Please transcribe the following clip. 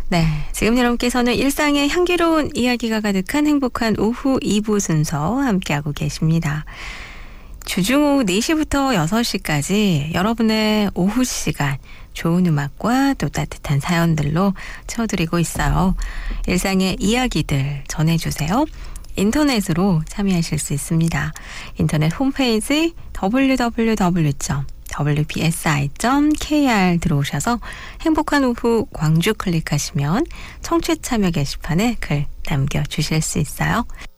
네, 지금 여러분께서는 일상의 향기로운 이야기가 가득한 행복한 오후 2부 순서 함께하고 계십니다. 주중 오후 4시부터 6시까지 여러분의 오후 시간 좋은 음악과 또 따뜻한 사연들로 채워드리고 있어요. 일상의 이야기들 전해주세요. 인터넷으로 참여하실 수 있습니다. 인터넷 홈페이지 www.wbsi.kr 들어오셔서 행복한 오후 광주 클릭하시면 청취 참여 게시판에 글 남겨주실 수 있어요.